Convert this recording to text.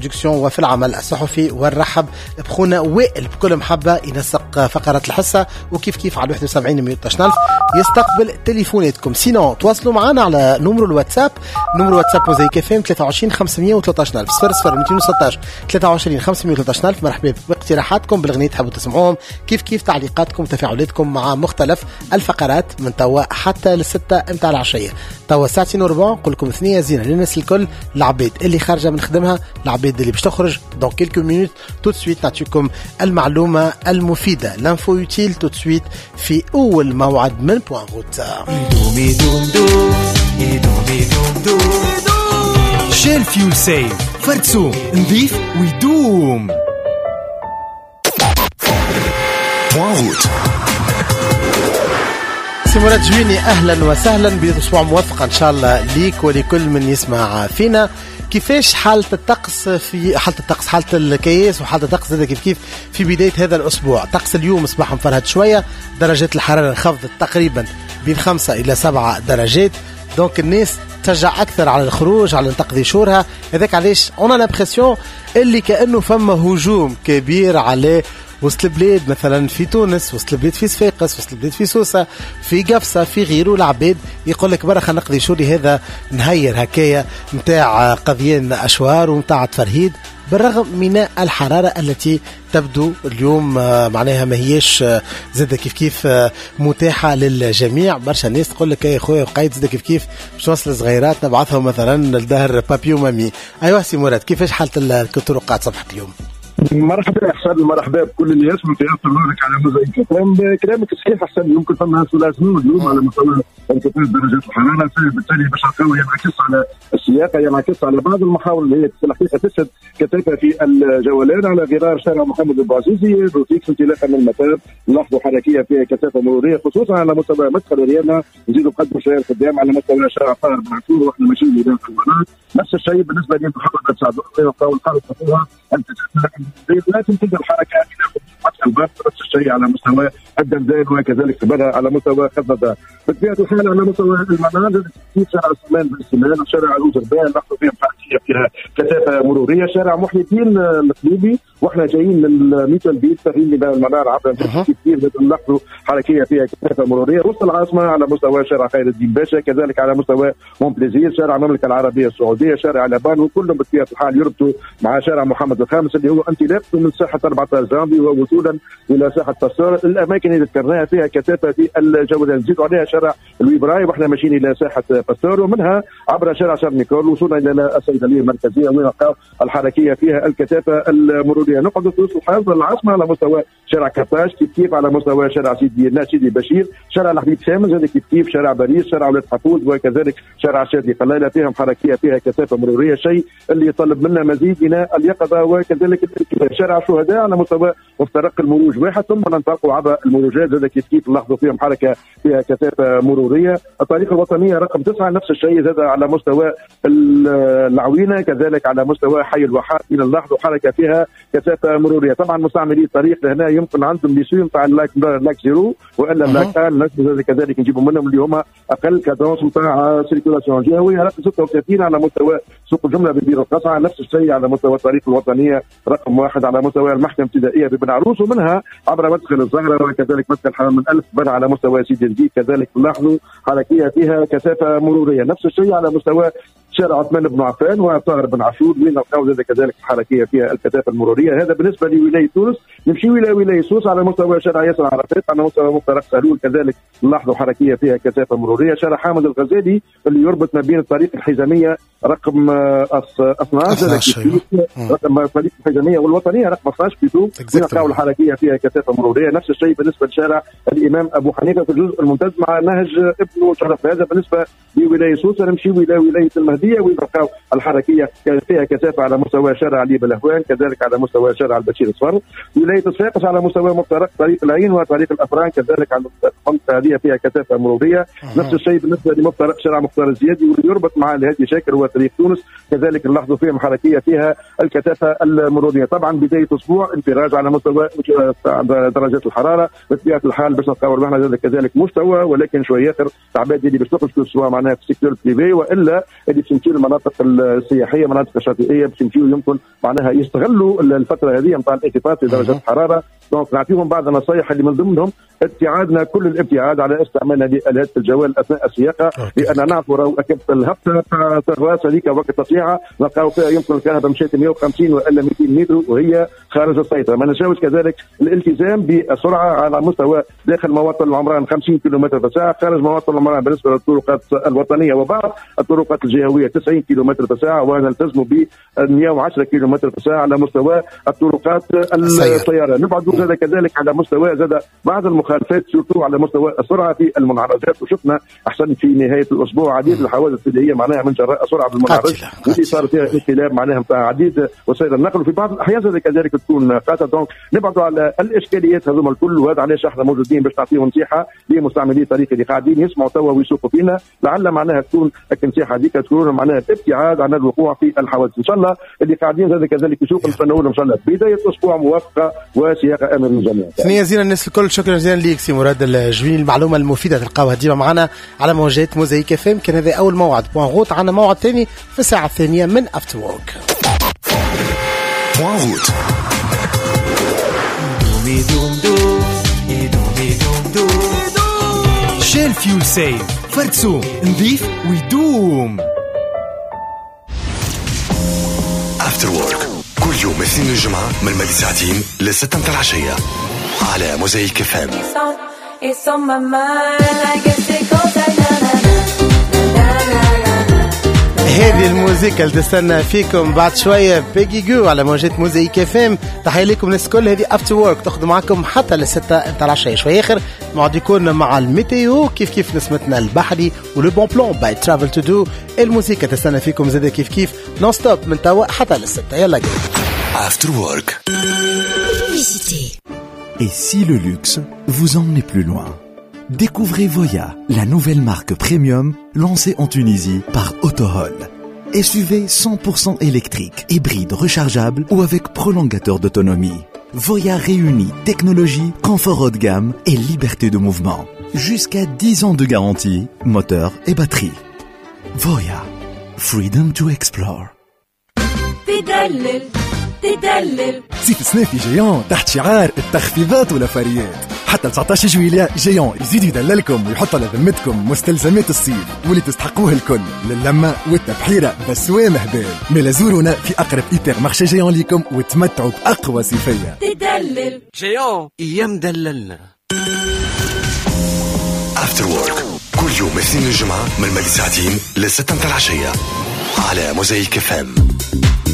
وفي العمل الصحفي. ونرحب بخونا وائل بكل محبة ينسق فقرة الحصة وكيف كيف على 71 112 يستقبل تليفوناتكم. سينو تواصلوا معنا على نمر الواتساب، نمر واتساب وزي كفام 23 513 00 216 23 513. مرحبا باقتراحاتكم بالغنية تحبوا تسمعوهم، كيف تعليقاتكم وتفاعلاتكم مع مختلف الفقرات من توا حتى للستة متاع العشية. توا ساعتين وربع نقول لكم ثنية زينة للناس الكل، العبيد اللي خارجة من خدمها، العبيد اللي باش تخرج دون كيلكو مينوت. تو سويت نعطيكم المعلومة المفيدة، لانفو يوتيل تو سويت في أول موعد من بوان غوت. شيل فيول سيف فرتسو نظيف ويدوم. بوان غوت. سمرات جويني أهلا وسهلا، بداية أسبوع موفقة إن شاء الله ليك ولكل من يسمع فينا. كيفاش حالة الطقس حالة الكياس وحالة الطقس هذا كيف في بداية هذا الأسبوع؟ طقس اليوم صباح مفرهد شوية، درجات الحرارة انخفضت تقريبا بين 5 إلى 7 درجات، دونك الناس تشجع أكثر على الخروج، على تقضي شهورها. هذاك علاش أنا لامبرسيون اللي كأنه فما هجوم كبير على وسط البلاد، مثلا في تونس، وسط البلاد في صفاقس، وسط البلاد في سوسة، في قفصة، في غيره. العباد يقول لك برا خلينا نقضي شوري هذا نهير هكايا متاع قضيان أشوار ومتاع تفرهيد، بالرغم من الحرارة التي تبدو اليوم معناها ما هيش زاد كيف متاحة للجميع. برشا ناس تقول لك يا خويا وقايد زاد كيف باش نوصل صغيرات نبعثهم مثلا للدهر بابيو مامي. أيوة سي مراد، كيفاش حالة الطرقات صباحة اليوم؟ مرحبا حسن، مرحبا بكل اللي يسمع في لك على مزايد كلامك صحيح حسن. يمكن فما سلاسل اليوم على مستوى ارتفاع درجات الحراره، بالتالي باش نلقاو ينعكس على السياقه، ينعكس على بعض المحاور اللي هي في الحقيقه تسد كثافه في الجولان على غرار شارع محمد البعزيزي روتيكس انطلاقا من المطار. نلاحظوا حركيه فيها كثافه مروريه خصوصا على مستوى مدخل رياضه، نزيدوا قدم شويه القدام على مستوى شارع طاهر بن عاشور واحنا ماشيين لداخل المناطق. نفس الشيء بالنسبه لمحطه سعد نلقاو الخارج فيها لكن تبدا الحركات الباب. نفس الشيء على مستوى الدندان وكذلك بدأ على مستوى خزدة. بطبيعة الحال على مستوى المنازل كيف شارع سلمان بن سلمان، شارع الوزربان نحن فيها حركية فيها كثافة مرورية، شارع محي الدين القليبي واحنا جايين من ميتال بيت فاهمين بين المنار عبر كثير نلاحظوا حركية فيها كثافة مرورية. وسط العاصمة على مستوى شارع خير الدين باشا، كذلك على مستوى مونبليزير، شارع المملكة العربية السعودية، شارع لبان، وكلهم بطبيعة الحال يربطوا مع شارع محمد الخامس اللي هو انطلاقته من ساحة 14 جانفي ووصولا الى ساحه باسور. الاماكن اللي ذكرناها فيها كثافه في الجوله، نزيدوا عليها شارع لويبراي واحنا ماشيين الى ساحه باسور، ومنها عبر شارع شارل نيكول وصولا الى الصيدليه المركزيه وين نلقاو الحركيه فيها الكثافه المروريه. نقعد في وسط الحاضر العاصمه على مستوى شارع كفاش، كيف على مستوى شارع سيدي بشير، شارع الحبيب سامز هذا كيف شارع باريس، شارع ولاد حفوظ وكذلك شارع شادي قلاله فيهم حركيه فيها كثافه مروريه، شيء اللي يطلب منا مزيد من اليقظه وكذلك شارع الشهداء على مستوى مفترق المروج واحد، ثم ننطلقوا عبر المروجات هذا كيف نلاحظوا فيهم حركه فيها كثافه مروريه. الطريق الوطنيه رقم 9 نفس الشيء هذا على مستوى العوينه، كذلك على مستوى حي الواحات نلاحظوا حركه فيها كثافه مروريه. طبعا مستعملي الطريق لهنا يمكن عندهم ليسيون تاع اللاك زيرو والا اللاك ال كذلك نجيبوا منهم اللي هما اقل كادونس تاع سيركيلاسيون جهويه. رقم 36 على مستوى سوق الجمله ببير القصعه، نفس الشيء على مستوى الطريق الوطنيه رقم 1 على مستوى المحكمه الابتدائيه ببن عروس، ومنها عبر مدخل الزهره وكذلك مدخل حرم من 1000 بن على مستوى سيدي الزيد كذلك نلاحظوا حركيه فيها كثافه مروريه. نفس الشيء على مستوى شارع عثمان بن عفان وطاهر بن عاشور وين نلقاو كذلك حركيه فيها الكثافه المروريه. هذا بالنسبه لولايه تونس. نمشي الى ولايه سوس على مستوى شارع ياسر عرفات، على مستوى مفترق سالول كذلك نلاحظوا حركيه فيها كثافه مروريه. شارع حامد الغزالي اللي يربط ما بين الطريق الحزاميه رقم 12 رقم الطريق الحزاميه والوطنيه رقم 12 بيتو نلقاو الحركيه فيها كثافه مروريه. نفس الشيء بالنسبه لشارع الامام ابو حنيفه في الجزء الممتد مع نهج ابن شرف. هذا بالنسبه لولايه سوس. نمشي الى ولايه المهديه وين نلقاو الحركيه فيها كثافه على مستوى شارع علي بلهوان كذلك على مستوى شارع البشير الصفر. ولايه صفاقس على مستوى مفترق طريق العين وطريق الافران كذلك على المنطقه هذه فيها كثافه مروريه. نفس الشيء بالنسبه لمفترق شارع مختار الزيادي واللي يربط مع الهادي شاكر وطريق تونس كذلك نلاحظوا فيهم حركيه فيها الكثافه المروريه. طبعا بدايه اسبوع انفراج على مستوى درجات الحراره بطبيعه الحال باش نلقاو ربحنا كذلك مستوى ولكن شويه اخر تعباد اللي باش تخرج كل اسبوع معناها في السيكتور بريفي والا اللي باش يمشيو المناطق السياحيه، مناطق الشاطئيه باش يمشيو يمكن معناها يستغلوا الفتره هذه نتاع الانخفاض في درجه الحراره. دونك نعطيهم بعض النصائح اللي من ضمنهم ابتعادنا كل الابتعاد على استعمال هذه الات الجوال اثناء السياقه، لان نعرفوا راهو اكيد الهبطه تاع الراس هذيك وقت تطليعها نلقاو فيها يمكن الكهرباء مشات 150 والا 200 متر وهي خارج السيطره. ما ننساوش كذلك الالتزام بالسرعه على مستوى داخل مواطن العمران 50 كيلومتر في الساعه، خارج مواطن العمران بالنسبه للطرقات الوطنيه وبعض الطرقات الجهويه 90 كيلومتر في الساعه، ونلتزموا ب 110 كيلومتر في الساعه على مستوى الطرقات السياره. نبعدوا زاد كذلك على مستوى زاد بعض المخالفات سورتو على مستوى السرعه في المنعرجات، وشفنا احسن في نهايه الاسبوع عديد الحوادث اللي هي معناها من جراء السرعه بالمنعرج واللي صار فيها انقلاب معناها نتاع عديد وسائل النقل، وفي بعض الاحيان زاد كذلك تكون قاطعه. دونك نبعدوا على الاشكاليات هذوما الكل، وهذا علاش احنا موجودين باش نعطيهم نصيحه لمستعملي الطريق اللي قاعدين يسمعوا توا ويشوفوا فينا، لعل معناها تكون النصيحه هذيك تكون معناها الابتعاد عن الوقوع في الحوادث. ان شاء الله اللي قاعدين زاد كذلك يشوفوا نتمنوا ان شاء الله بدايه اسبوع موفقه وسياقه امن للجميع. ثانيا زين الناس الكل، شكرا جزيلا ليك سي مراد الجويني، المعلومه المفيده تلقاوها ديما معنا على موجات موزايك اف ام. كان هذا اول موعد بوان غوت، عندنا موعد ثاني في الساعه الثانيه من افتر وورك. بوان غوت شيل فيول سيف فرتسو نظيف ويدوم. افتر وورك كل يوم اثنين الجمعة من مدى ساعتين ل6 متاع العشية على موزايك اف ام. هذه الموسيقى اللي تستنى فيكم بعد شويه بيجي جو على موجات موزايك اف ام. تحيه لكم الناس الكل. هذه افتر وورك تاخذ معكم حتى ل6 متاع العشيه. شويه اخر موعد يكون مع الميتيو كيف نسمتنا البحري ولو بون بلان باي ترافل تو دو. الموسيقى تستنى فيكم زاد كيف نون ستوب من توا حتى ل6. يلا جاي افتر وورك. Et si le luxe vous emmenait plus loin? Découvrez Voya, la nouvelle marque premium lancée en Tunisie par Autohol. SUV 100% électrique, hybride rechargeable ou avec prolongateur d'autonomie. Voya réunit technologie, confort haut de gamme et liberté de mouvement. Jusqu'à 10 ans de garantie, moteur et batterie. Voya, freedom to explore. تدلل سيف سنافي جيون تحت شعار التخفيضات والوفريات. حتى 19 جويلية جيون يزيد يدللكم ويحط على ذمتكم مستلزمات الصيف واللي تستحقوه الكل للمة والتبحيرة بسوام هبال. ميلا زورونا في أقرب إيبر مارشي جيون ليكم وتمتعوا بأقوى صيفية. تدلل جيون ايام دللنا. افتر وورك كل يوم اثنين الجمعة من مدى ساعتين ل6 متاع العشية على موزايك اف ام.